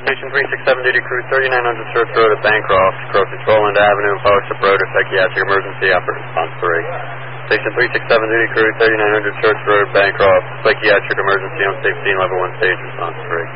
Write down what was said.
Station 367 duty crew, 3900 Church Road at Bancroft, crossing Trollland Avenue and Fellowship Road, a psychiatric emergency after response 3. Station 367 duty crew, 3900 Church Road, Bancroft, psychiatric emergency on safe scene, level 1 stage, response 3.